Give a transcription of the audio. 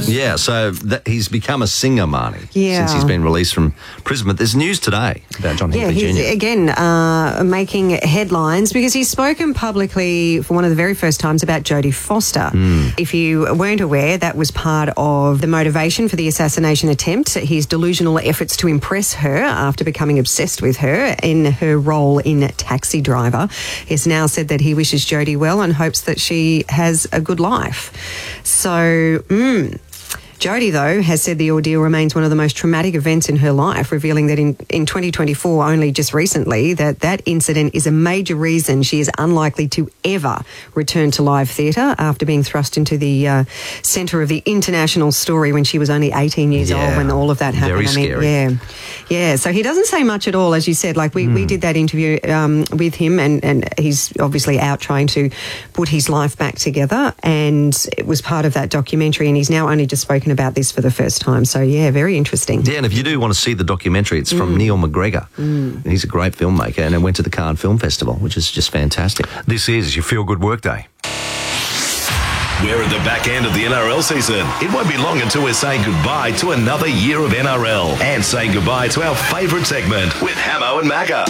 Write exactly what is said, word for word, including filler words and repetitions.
Christmas. Yeah, so that he's become a singer, Marnie, Yeah. since he's been released from prison. But there's news today about John Yeah, Hinckley he's Junior again uh, making headlines because he's spoken publicly for one of the very first times about Jodie Foster. Mm. If you weren't aware, that was part of the motivation for the assassination attempt, his delusional efforts to impress her after becoming obsessed with her in her role in Taxi Driver. He's now said that he wishes Jodie well and hopes that she has a good life. So, mm, Jodie, though, has said the ordeal remains one of the most traumatic events in her life, revealing that in, in twenty twenty-four, only just recently, that that incident is a major reason she is unlikely to ever return to live theatre after being thrust into the uh, centre of the international story when she was only eighteen years Yeah. old when all of that happened. Very I mean, scary. yeah. Yeah, so he doesn't say much at all, as you said. Like, we, Mm. we did that interview um, with him, and, and he's obviously out trying to put his life back together, and it was part of that documentary, and he's now only just spoken about this for the first time. So, yeah, very interesting. Yeah, and if you do want to see the documentary, it's from Mm. Neil McGregor. Mm. He's a great filmmaker, and it went to the Cannes Film Festival, which is just fantastic. This is your Feel Good Workday. We're at the back end of the N R L season. It won't be long until we're saying goodbye to another year of N R L and saying goodbye to our favourite segment with Hamo and Macca.